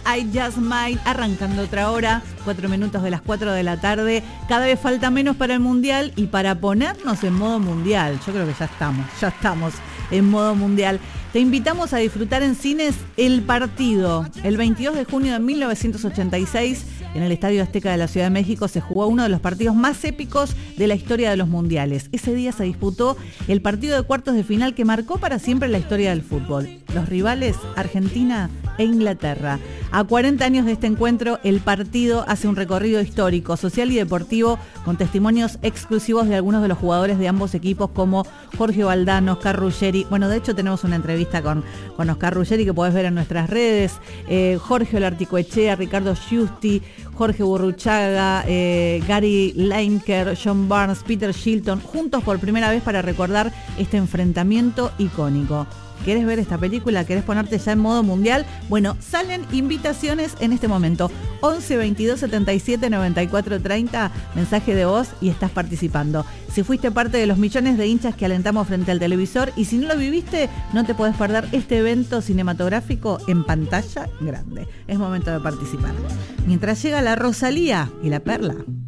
I Just Might, arrancando otra hora, 4 minutos de las 4 de la tarde. Cada vez falta menos para el Mundial y para ponernos en modo Mundial. Yo creo que ya estamos en modo Mundial. Te invitamos a disfrutar en cines El Partido. El 22 de junio de 1986, en el Estadio Azteca de la Ciudad de México, se jugó uno de los partidos más épicos de la historia de los mundiales. Ese día se disputó el partido de cuartos de final que marcó para siempre la historia del fútbol. Los rivales, Argentina e Inglaterra. A 40 años de este encuentro, El Partido hace un recorrido histórico, social y deportivo con testimonios exclusivos de algunos de los jugadores de ambos equipos, como Jorge Valdano, Oscar Ruggeri. Bueno, de hecho tenemos una entrevista con Oscar Ruggeri que podés ver en nuestras redes. Jorge Olarticoechea, Ricardo Giusti, Jorge Burruchaga, Gary Lineker, John Barnes, Peter Shilton, juntos por primera vez para recordar este enfrentamiento icónico. ¿Querés ver esta película? ¿Querés ponerte ya en modo Mundial? Bueno, salen invitaciones en este momento. 11 22 77 94 30, mensaje de voz y estás participando. Si fuiste parte de los millones de hinchas que alentamos frente al televisor y si no lo viviste, no te podés perder este evento cinematográfico en pantalla grande. Es momento de participar. Mientras llega la Rosalía y la Perla.